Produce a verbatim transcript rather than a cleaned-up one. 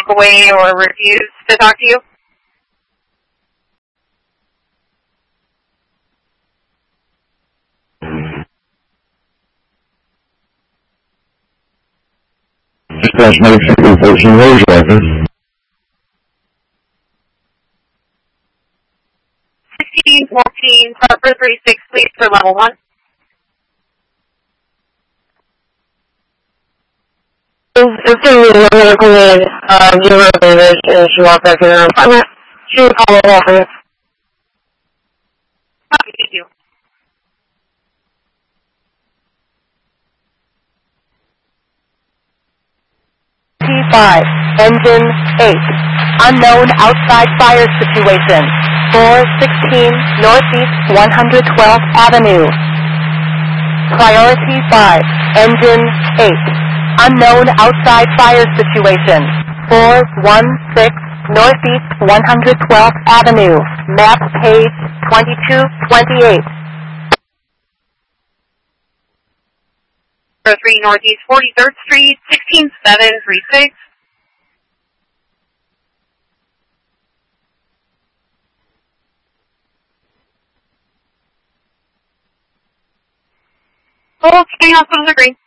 away or refuse to talk to you? Dispatch ninety-six thirteen, where is your license? sixteen fourteen, Harper three six, please, for level one. It's going to be a medical aid, uh, give her a image, and she walked back in her apartment. She would call it off of it. Okay, thank you. T five, engine eight, unknown outside fire situation, four sixteen Northeast one hundred twelfth Avenue. Priority five, engine eight, unknown outside fire situation, four one six Northeast one hundred twelfth Avenue, map page twenty-two twenty-eight. three Northeast forty-third Street, sixteen seven three six. Okay, hospitals are green.